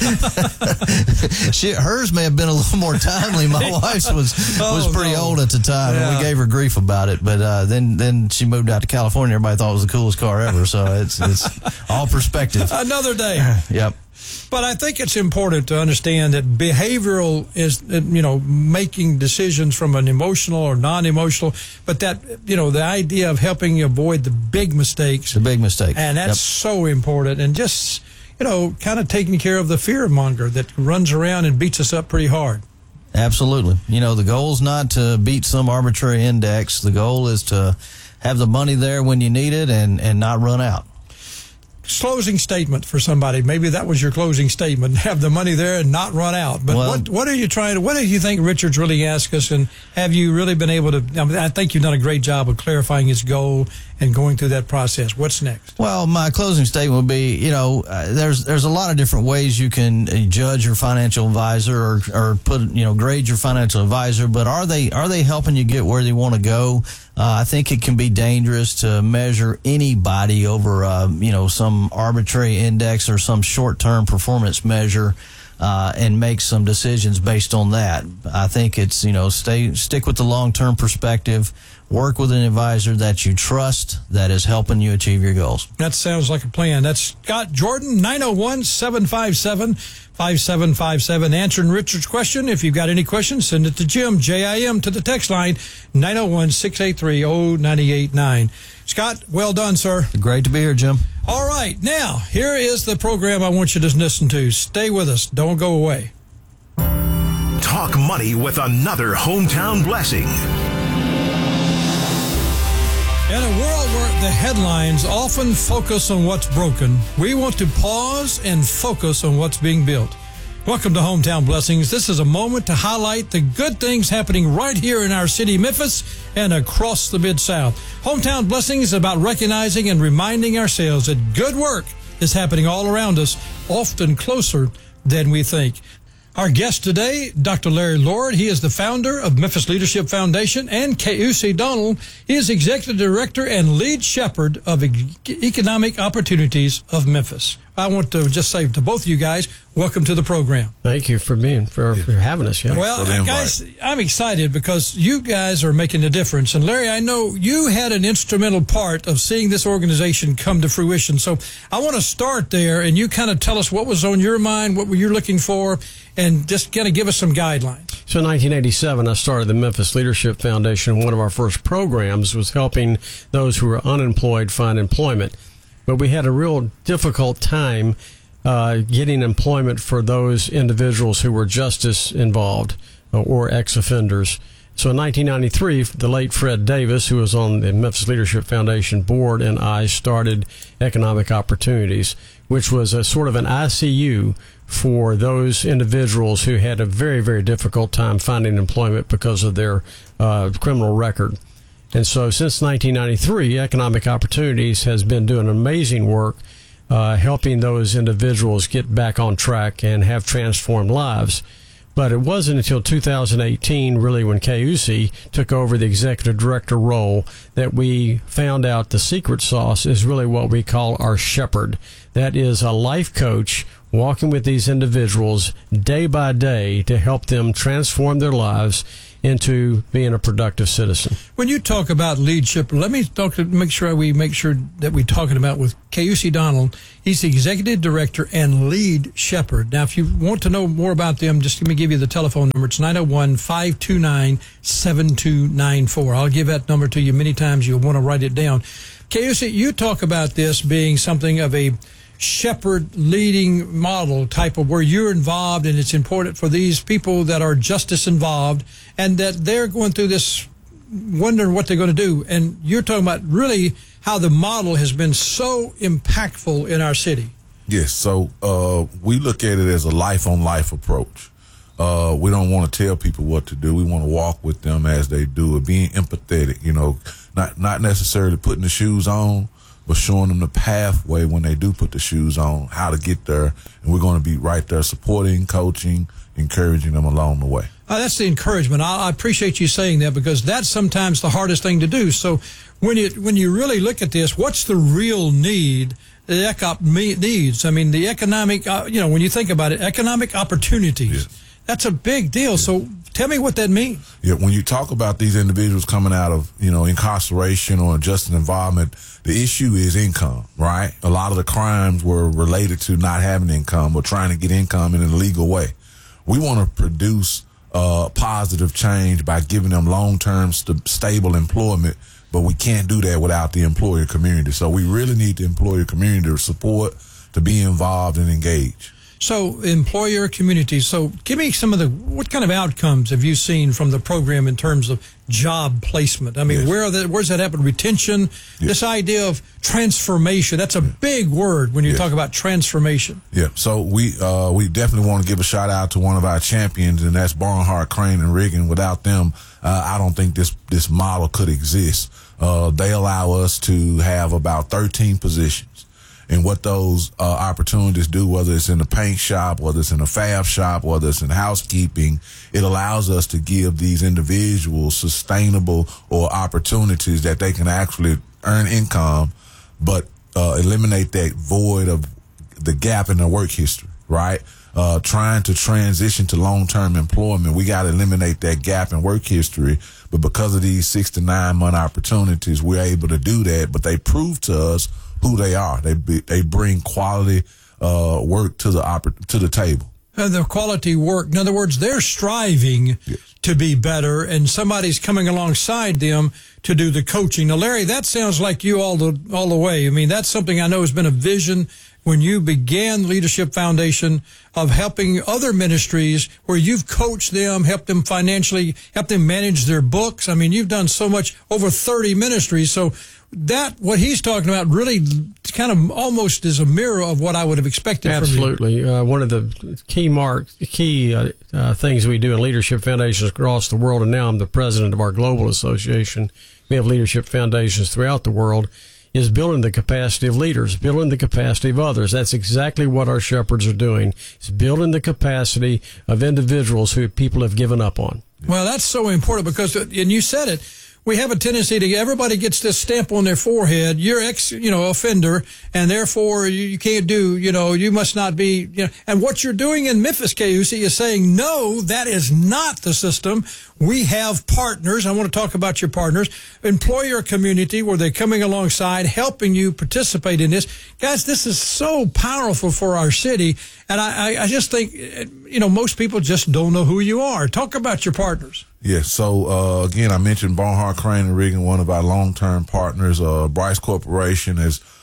too. She, hers may have been a little more timely. My wife's was was Oh, pretty no. old at the time, and Yeah. we gave her grief about it. But uh, then then she moved out to California. Everybody thought it was the coolest car ever. So it's it's all perspective. Another day. Yep. But I think it's important to understand that behavioral is, uh, you know, making decisions from an emotional or non-emotional, but that, you know, the idea of helping you avoid the big mistakes. The big mistake. And that's Yep. so important. And just, you know, kind of taking care of the fear monger that runs around and beats us up pretty hard. Absolutely. You know, the goal's not to beat some arbitrary index. The goal is to have the money there when you need it and, and not run out. Closing statement for somebody. Maybe that was your closing statement. Have the money there and not run out. But Well- what what are you trying to, what do you think Richard's really asked us, and have you really been able to, I mean, I think you've done a great job of clarifying his goal and going through that process. What's next? Well, my closing statement would be, you know, uh, there's there's a lot of different ways you can uh, judge your financial advisor or or put, you know, grade your financial advisor, but are they are they helping you get where they want to go? Uh, I think it can be dangerous to measure anybody over, uh, you know, some arbitrary index or some short-term performance measure. Uh, and make some decisions based on that. I think it's, you know, stay, stick with the long-term perspective, work with an advisor that you trust that is helping you achieve your goals. That sounds like a plan. That's Scott Jordan, nine oh one, seven five seven, five seven five seven. Answering Richard's question. If you've got any questions, send it to Jim, J I M, to the text line, nine oh one, six eight three, oh nine eight nine. Scott, well done, sir. Great to be here, Jim. All right. Now, here is the program I want you to listen to. Stay with us. Don't go away. Talk money with another hometown blessing. In a world where the headlines often focus on what's broken, we want to pause and focus on what's being built. Welcome to Hometown Blessings. This is a moment to highlight the good things happening right here in our city, Memphis, and across the Mid-South. Hometown Blessings is about recognizing and reminding ourselves that good work is happening all around us, often closer than we think. Our guest today, Doctor Larry Lord. He is the founder of Memphis Leadership Foundation, and Keusi Donald. He is executive director and lead shepherd of e- economic opportunities of Memphis. I want to just say to both of you guys, welcome to the program. Thank you for being for, for having us. Yeah. Well, guys, I'm excited because you guys are making a difference. And Larry, I know you had an instrumental part of seeing this organization come to fruition. So I want to start there, and you kind of tell us what was on your mind, what were you looking for, and just kind of give us some guidelines. So in nineteen eighty-seven, I started the Memphis Leadership Foundation. One of our first programs was helping those who were unemployed find employment. But we had a real difficult time uh, getting employment for those individuals who were justice involved uh, or ex-offenders. So in nineteen ninety-three, the late Fred Davis, who was on the Memphis Leadership Foundation board, and I started Economic Opportunities, which was a sort of an I C U for those individuals who had a very, very difficult time finding employment because of their uh, criminal record. And so since nineteen ninety-three, Economic Opportunities has been doing amazing work uh, helping those individuals get back on track and have transformed lives. But it wasn't until two thousand eighteen, really, when Kay Usi took over the executive director role, that we found out the secret sauce is really what we call our shepherd. That is a life coach walking with these individuals day by day to help them transform their lives into being a productive citizen. When you talk about leadership, let me talk to make sure we make sure that we're talking about with Kay Usi Donald. He's the executive director and lead shepherd. Now, if you want to know more about them, just let me give you the telephone number. It's nine oh one, five two nine, seven two nine four. I'll give that number to you many times. You'll want to write it down. Kay Usi, you talk about this being something of a shepherd leading model type of where you're involved, and it's important for these people that are justice involved and that they're going through this wondering what they're going to do. And you're talking about really how the model has been so impactful in our city. Yes. So uh, we look at it as a life on life approach. Uh, we don't want to tell people what to do. We want to walk with them as they do it, being empathetic, you know, not, not necessarily putting the shoes on, but showing them the pathway when they do put the shoes on, how to get there. And we're going to be right there supporting, coaching, encouraging them along the way. Uh, that's the encouragement. I, I appreciate you saying that, because that's sometimes the hardest thing to do. So when you when you really look at this, what's the real need, the ecop needs? I mean, the economic, uh, you know, when you think about it, economic opportunities. Yes. That's a big deal. Yes. So tell me what that means. Yeah, when you talk about these individuals coming out of, you know, incarceration or justice involvement, the issue is income, right? A lot of the crimes were related to not having income or trying to get income in an illegal way. We want to produce uh, positive change by giving them long-term st- stable employment, but we can't do that without the employer community. So we really need the employer community to support, to be involved and engage. So employer community. So give me some of the, what kind of outcomes have you seen from the program in terms of job placement? I mean, yes. where are the, where's that happen? Retention, yes. This idea of transformation. That's a big word when you yes. talk about transformation. Yeah. So we, uh, we definitely want to give a shout out to one of our champions, and that's Barnhart, Crane and Riggin. Without them, uh, I don't think this, this model could exist. Uh, they allow us to have about thirteen positions. And what those uh, opportunities do, whether it's in the paint shop, whether it's in a fab shop, whether it's in housekeeping, it allows us to give these individuals sustainable or opportunities that they can actually earn income, but uh, eliminate that void of the gap in their work history, right? Uh, trying to transition to long-term employment, we got to eliminate that gap in work history. But because of these six to nine month opportunities, we're able to do that. But they prove to us who they are. They be, they bring quality uh, work to the oper- to the table. Uh, the quality work. In other words, they're striving yes. to be better, and somebody's coming alongside them to do the coaching. Now, Larry, that sounds like you all the all the way. I mean, that's something I know has been a vision when you began Leadership Foundation of helping other ministries where you've coached them, helped them financially, helped them manage their books. I mean, you've done so much, over thirty ministries. So that, what he's talking about, really kind of almost is a mirror of what I would have expected Absolutely. from you. Uh, one of the key mark, key uh, uh, things we do in Leadership Foundations across the world, and now I'm the president of our global association. We have leadership foundations throughout the world, is building the capacity of leaders, building the capacity of others. That's exactly what our shepherds are doing. It's building the capacity of individuals who people have given up on. Well, that's so important because, and you said it, we have a tendency to, everybody gets this stamp on their forehead. You're ex, you know, offender, and therefore you, you can't do, you know, you must not be, you know, and what you're doing in Memphis, Kay Usi, is saying, no, that is not the system. We have partners. I want to talk about your partners, employer community, where they're coming alongside, helping you participate in this. Guys, this is so powerful for our city. And I, I, I just think, you know, most people just don't know who you are. Talk about your partners. Yeah, so uh, again, I mentioned Barnhart, Crane and Riggin, one of our long-term partners. Uh, Bryce Corporation has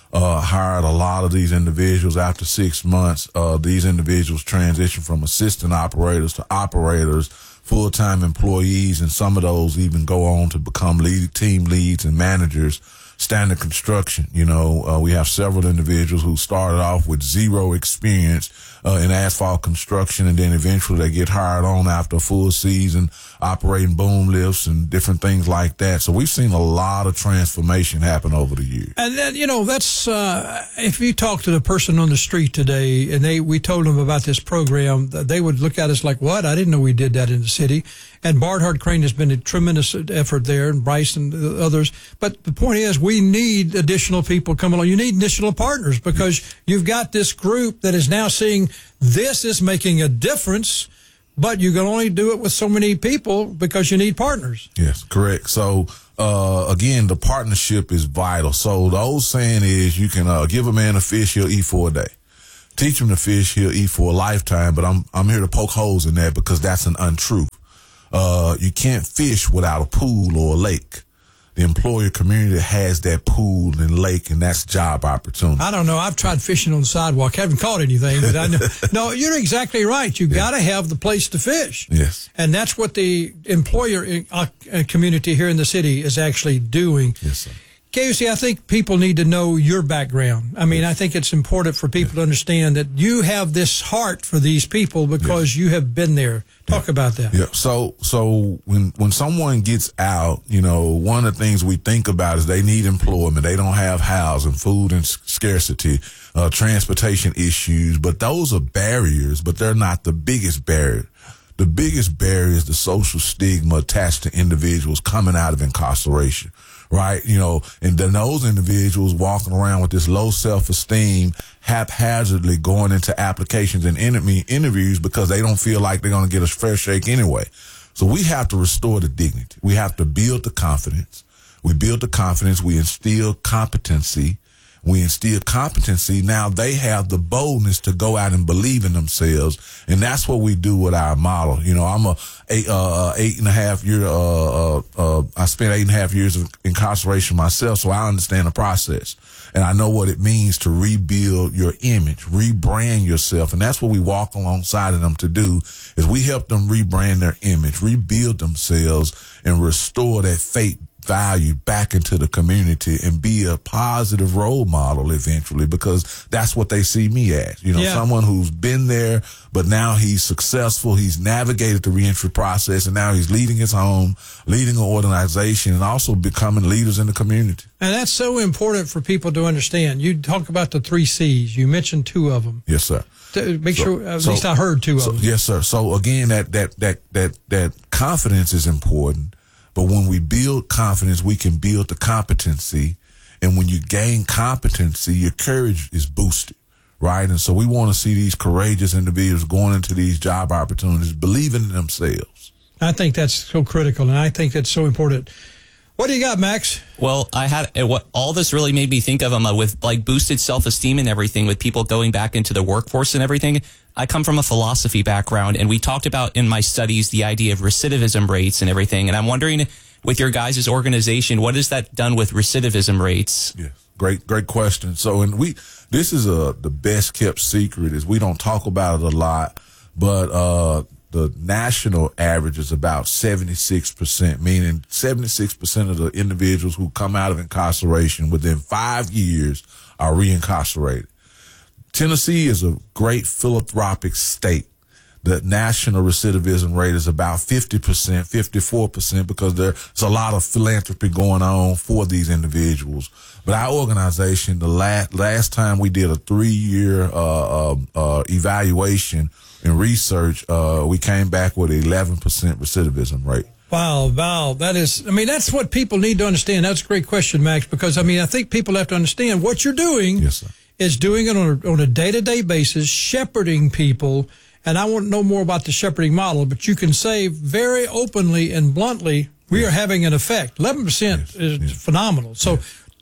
uh, hired a lot of these individuals. After six months, uh, these individuals transition from assistant operators to operators, full-time employees, and some of those even go on to become lead, team leads and managers. Standard Construction, you know, uh, we have several individuals who started off with zero experience uh, in asphalt construction, and then eventually they get hired on after a full season operating boom lifts and different things like that. So we've seen a lot of transformation happen over the years. And then, you know, that's uh, if you talk to the person on the street today and they we told them about this program, they would look at us like, what? I didn't know we did that in the city. And Barnhart Crane has been a tremendous effort there, and Bryce and others. But the point is, we need additional people coming along. You need additional partners, because you've got this group that is now seeing this is making a difference, but you can only do it with so many people because you need partners. Yes, correct. So, uh, again, the partnership is vital. So the old saying is, you can uh, give a man a fish, he'll eat for a day. Teach him to fish, he'll eat for a lifetime. But I'm I'm here to poke holes in that, because that's an untruth. Uh, you can't fish without a pool or a lake. The employer community has that pool and lake, and that's job opportunity. I don't know. I've tried fishing on the sidewalk. Haven't caught anything, but I know. No, you're exactly right. You yeah. got to have the place to fish. Yes. And that's what the employer uh, community here in the city is actually doing. Yes, sir. K U C, I think people need to know your background. I mean, I think it's important for people to understand that you have this heart for these people because you have been there. Talk yeah. about that. Yeah. So, so when, when someone gets out, you know, one of the things we think about is they need employment. They don't have housing, food and scarcity, uh, transportation issues, but those are barriers, but they're not the biggest barrier. The biggest barrier is the social stigma attached to individuals coming out of incarceration. Right, you know, and then those individuals walking around with this low self-esteem, haphazardly going into applications and enemy interviews because they don't feel like they're going to get a fair shake anyway. So we have to restore the dignity. We have to build the confidence. We build the confidence. We instill competency. We instill competency. Now they have the boldness to go out and believe in themselves, and that's what we do with our model. You know, I'm a eight, uh, eight and a half year. Uh, uh, uh, I spent eight and a half years of incarceration myself, so I understand the process, and I know what it means to rebuild your image, rebrand yourself, and that's what we walk alongside of them to do. Is we help them rebrand their image, rebuild themselves, and restore that faith, value back into the community, and be a positive role model eventually, because that's what they see me as. You know, yeah. someone who's been there, but now he's successful. He's navigated the reentry process, and now he's leading his home, leading an organization, and also becoming leaders in the community. And that's so important for people to understand. You talk about the three C's. You mentioned two of them. Yes, sir. To make so, sure, at so, least I heard two so, of them. Yes, sir. So again, that that that that that confidence is important. But when we build confidence, we can build the competency. And when you gain competency, your courage is boosted, right? And so we want to see these courageous individuals going into these job opportunities, believing in themselves. I think that's so critical, and I think that's so important. What do you got, Max? Well, I had what all this really made me think of um, with like boosted self-esteem and everything, with people going back into the workforce and everything. I come from a philosophy background, and we talked about in my studies the idea of recidivism rates and everything. And I'm wondering, with your guys' organization, what has that done with recidivism rates? Yeah, great, great question. So, and we, this is a the best kept secret is we don't talk about it a lot, but uh, the national average is about seventy-six percent, meaning seventy-six percent of the individuals who come out of incarceration within five years are reincarcerated. Tennessee is a great philanthropic state. The national recidivism rate is about fifty percent, fifty-four percent, because there's a lot of philanthropy going on for these individuals. But our organization, the last, last time we did a three-year uh, uh, uh, evaluation and research, uh, we came back with an eleven percent recidivism rate. Wow, wow. That is, I mean, that's what people need to understand. That's a great question, Max, because, I mean, I think people have to understand what you're doing yes, sir. is doing it on a, on a day-to-day basis, shepherding people. And I want to know more about the shepherding model, but you can say very openly and bluntly, we yes. are having an effect. eleven percent yes. is yes. phenomenal. So yes.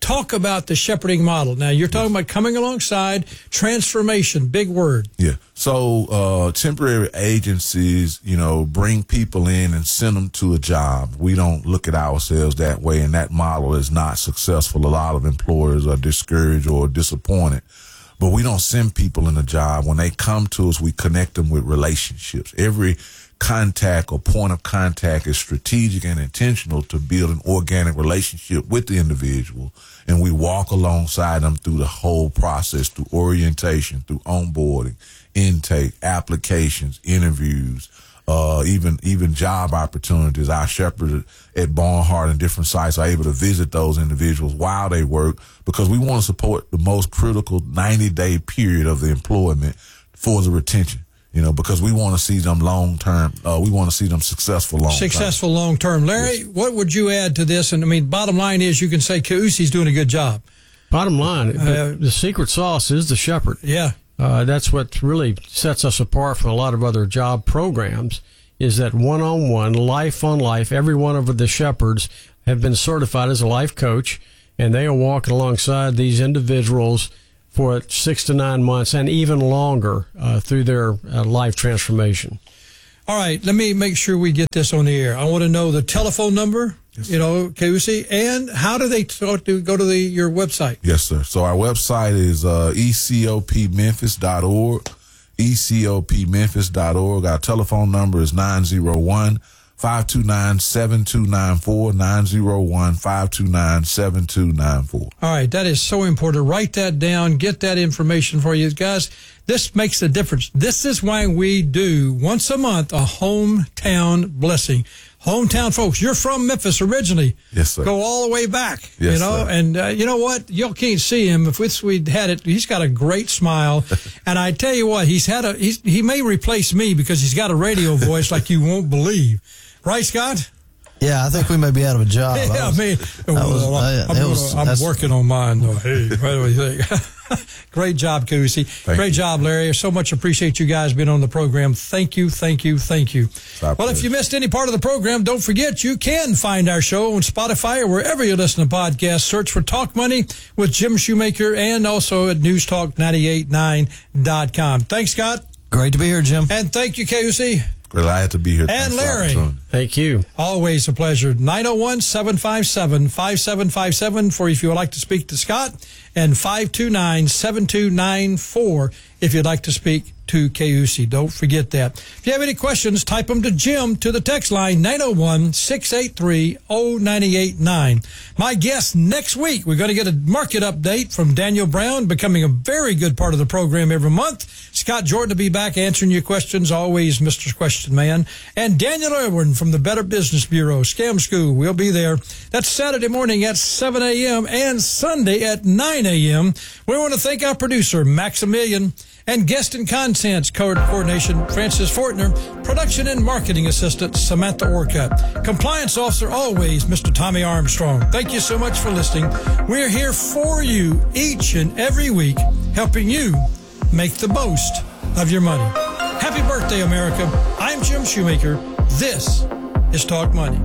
talk about the shepherding model. Now, you're talking about coming alongside, transformation, big word. Yeah. So uh, temporary agencies, you know, bring people in and send them to a job. We don't look at ourselves that way, and that model is not successful. A lot of employers are discouraged or disappointed. But we don't send people in a job. When they come to us, we connect them with relationships. Every contact or point of contact is strategic and intentional to build an organic relationship with the individual. And we walk alongside them through the whole process, through orientation, through onboarding, intake, applications, interviews, uh, even, even job opportunities. Our shepherds at Barnhart and different sites are able to visit those individuals while they work, because we want to support the most critical ninety day period of the employment for the retention. You know, because we want to see them long term. Uh, we want to see them successful long term. Successful long term. Larry, yes. What would you add to this? And I mean, bottom line is you can say Kausi's doing a good job. Bottom line, uh, the, the secret sauce is the shepherd. Yeah. Uh, that's what really sets us apart from a lot of other job programs, is that one-on-one, life on life. Every one of the shepherds have been certified as a life coach, and they are walking alongside these individuals for six to nine months and even longer uh, through their uh, life transformation. All right, let me make sure we get this on the air. I want to know the telephone number, yes, you know, Kausi, and how do they talk to, go to the your website? Yes, sir. So our website is uh, E C O P memphis dot org, E C O P memphis dot org. Our telephone number is nine oh one, five two nine, seven two nine four, nine oh one, five two nine, seven two nine four. All right, that is so important. Write that down, get that information for you. Guys, this makes a difference. This is why we do, once a month, a hometown blessing. Hometown folks, you're from Memphis originally. Yes, sir. Go all the way back, yes, you know, sir. and uh, you know what? Y'all can't see him. If we'd had it, he's got a great smile. And I tell you what, he's had a, he's, he may replace me because he's got a radio voice like you won't believe. Right, Scott? Yeah, I think we may be out of a job. Yeah, I, was, I mean, I was, I'm, I, I'm, was, I'm working on mine, though. Hey, what do you think? Great job, Kausi. Thank Great you. job, Larry. So much appreciate you guys being on the program. Thank you, thank you, thank you. Stop well, this. if you missed any part of the program, don't forget you can find our show on Spotify or wherever you listen to podcasts. Search for Talk Money with Jim Shoemaker and also at news talk nine eight nine dot com. Thanks, Scott. Great to be here, Jim. And thank you, Kausi. Glad to be here. And Thanks Larry. Thank you. Always a pleasure. nine oh one, seven five seven, five seven five seven for if you would like to speak to Scott, and five two nine, seven two nine four if you'd like to speak to Kausi. Don't forget that. If you have any questions, type them to Jim to the text line nine oh one, six eight three, oh nine eight nine. My guest next week, we're going to get a market update from Daniel Brown, becoming a very good part of the program every month. Scott Jordan will be back answering your questions, always Mister Question Man. And Daniel Irwin from the Better Business Bureau, Scam School, will be there. That's Saturday morning at seven a.m. and Sunday at nine a.m. We want to thank our producer, Maximilian, and guest and contents coordination, Francis Fortner, production and marketing assistant, Samantha Orcutt, compliance officer, always, Mister Tommy Armstrong. Thank you so much for listening. We're here for you each and every week, helping you make the most of your money. Happy birthday, America. I'm Jim Shoemaker. This is Talk Money.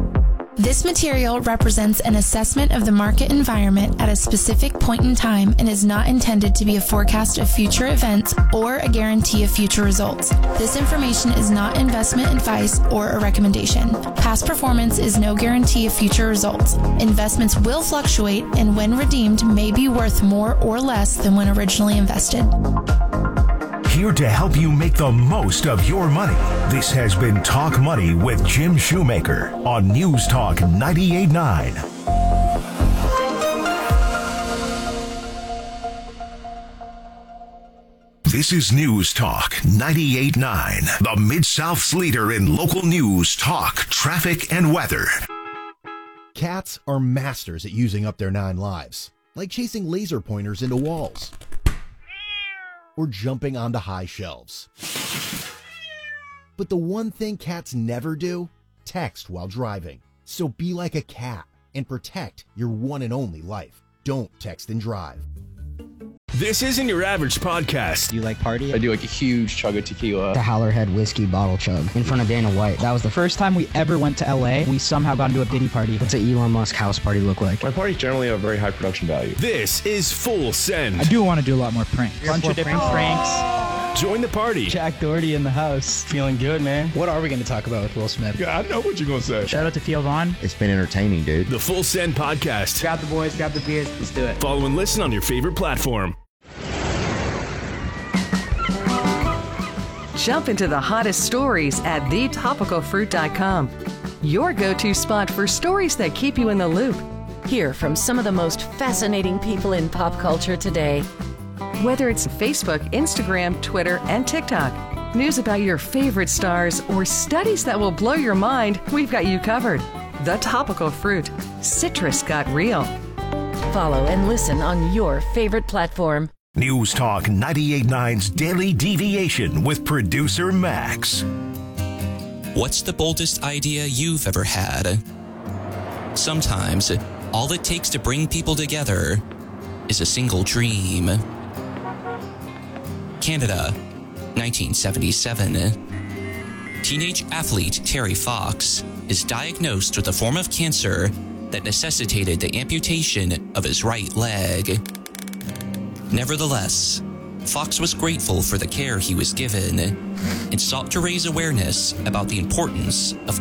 This material represents an assessment of the market environment at a specific point in time and is not intended to be a forecast of future events or a guarantee of future results. This information is not investment advice or a recommendation. Past performance is no guarantee of future results. Investments will fluctuate and when redeemed may be worth more or less than when originally invested. Here to help you make the most of your money. This has been Talk Money with Jim Shoemaker on News Talk ninety-eight point nine. This is News Talk ninety-eight point nine, the Mid-South's leader in local news, talk, traffic, and weather. Cats are masters at using up their nine lives, like chasing laser pointers into walls or jumping onto high shelves. But the one thing cats never do, text while driving. So be like a cat and protect your one and only life. Don't text and drive. This isn't your average podcast. You like party? I do like a huge chug of tequila. The Howlerhead whiskey bottle chug in front of Dana White. That was the first time we ever went to L A. We somehow got into a Diddy party. What's an Elon Musk house party look like? My parties generally have very high production value. This is Full Send. I do want to do a lot more pranks. A bunch of different pranks. Join the party. Jack Doherty in the house. Feeling good, man. What are we going to talk about with Will Smith? Yeah, I know what you're going to say. Shout out to Theo Vaughn. It's been entertaining, dude. The Full Send Podcast. Grab the boys, grab the beers. Let's do it. Follow and listen on your favorite platform. Jump into the hottest stories at the topical fruit dot com. Your go-to spot for stories that keep you in the loop. Hear from some of the most fascinating people in pop culture today. Whether it's Facebook, Instagram, Twitter, and TikTok, news about your favorite stars, or studies that will blow your mind, we've got you covered. The Topical Fruit. Citrus got real. Follow and listen on your favorite platform. News Talk ninety-eight point nine's Daily Deviation with producer Max. What's the boldest idea you've ever had? Sometimes, all it takes to bring people together is a single dream. Canada, nineteen seventy-seven. Teenage athlete Terry Fox is diagnosed with a form of cancer that necessitated the amputation of his right leg. Nevertheless, Fox was grateful for the care he was given and sought to raise awareness about the importance of